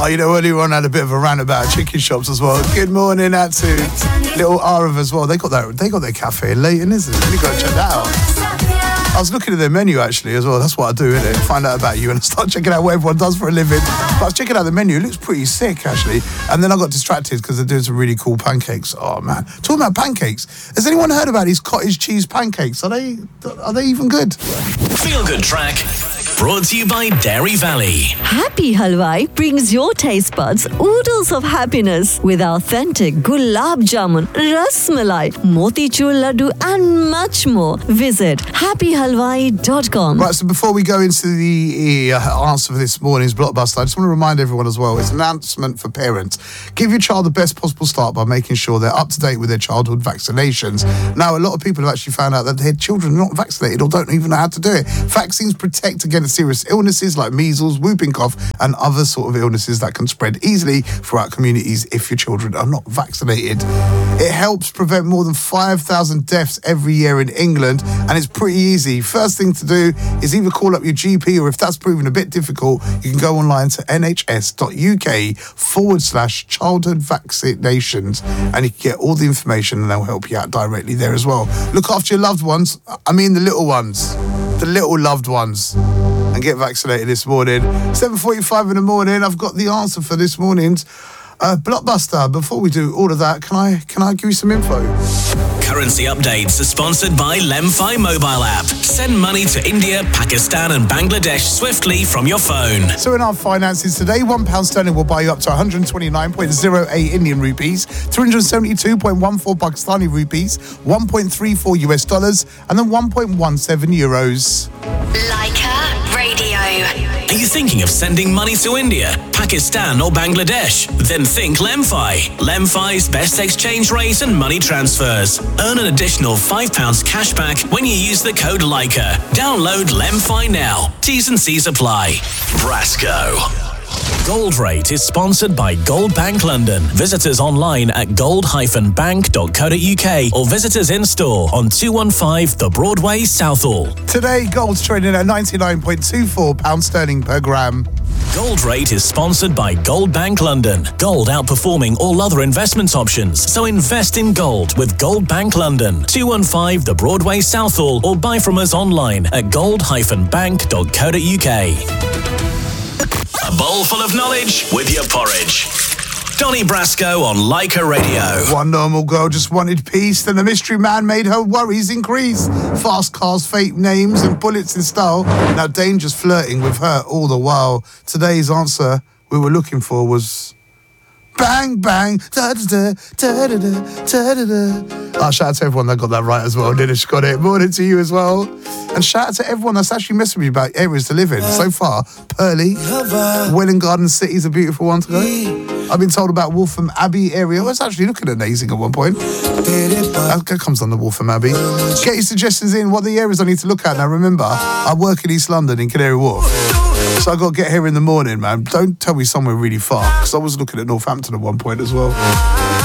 Oh, you know, everyone had a bit of a rant about chicken shops as well. Good morning out to Little Arav as well. They got their cafe in Leighton, isn't it? You got to check that out. I was looking at their menu actually as well. That's what I do, innit? Find out about you and start checking out what everyone does for a living. But I was checking out the menu. It looks pretty sick actually. And then I got distracted because they're doing some really cool pancakes. Oh man, talking about pancakes. Has anyone heard about these cottage cheese pancakes? Are they even good? Feel Good Track. Brought to you by Dairy Valley. Happy Halwai brings your taste buds oodles of happiness with authentic gulab jamun, ras malai, motichur laddu and much more. Visit happyhalwai.com. Right, so before we go into the answer for this morning's Blockbuster, I just want to remind everyone as well, it's an announcement for parents. Give your child the best possible start by making sure they're up to date with their childhood vaccinations. Now, a lot of people have actually found out that their children are not vaccinated or don't even know how to do it. Vaccines protect against serious illnesses like measles, whooping cough, and other sort of illnesses that can spread easily throughout communities if your children are not vaccinated. It helps prevent more than 5,000 deaths every year in England, and it's pretty easy. First thing to do is either call up your GP, or if that's proven a bit difficult, you can go online to nhs.uk/childhood vaccinations, and you can get all the information and they'll help you out directly there as well. Look after your loved ones. I mean the little ones. The little loved ones. And get vaccinated this morning. 7:45 in the morning. I've got the answer for this morning's Blockbuster. Before we do all of that, can I give you some info? Currency updates are sponsored by Lemfi mobile app. Send money to India, Pakistan and Bangladesh swiftly from your phone. So in our finances today, £1 sterling will buy you up to 129.08 Indian rupees, 372.14 Pakistani rupees, 1.34 US dollars, and then 1.17 euros. Leica Radio. Are you thinking of sending money to India, Pakistan or Bangladesh? Then think Lemfi. Lemfi's best exchange rate and money transfers. Earn an additional £5 cash back when you use the code Leica. Download Lemfi now. T's and C's apply. Brasco. Gold Rate is sponsored by Gold Bank London. Visit us online at gold-bank.co.uk or visit us in store on 215 The Broadway, Southall. Today, gold's trading at £99.24 sterling per gram. Gold Rate is sponsored by Gold Bank London. Gold outperforming all other investment options. So invest in gold with Gold Bank London. 215 The Broadway, Southall, or buy from us online at gold-bank.co.uk. A bowl full of knowledge with your porridge. Donny Brasco on Leica Radio. One normal girl just wanted peace, then the mystery man made her worries increase. Fast cars, fake names, and bullets in style. Now danger's flirting with her all the while. Today's answer we were looking for was bang, bang, da-da-da, da-da-da, da-da-da. Oh, shout out to everyone that got that right as well. Ninish got it. Morning to you as well. And shout out to everyone that's actually messaging me about areas to live in. So far, Purley, Welwyn Garden City's a beautiful one to go. I've been told about Waltham Abbey area. I was actually looking at Nazing at one point. That comes on the Waltham Abbey. Get your suggestions in. What are the areas I need to look at? Now, remember, I work in East London in Canary Wharf. So I got to get here in the morning, man. Don't tell me somewhere really far, because I was looking at Northampton at one point as well.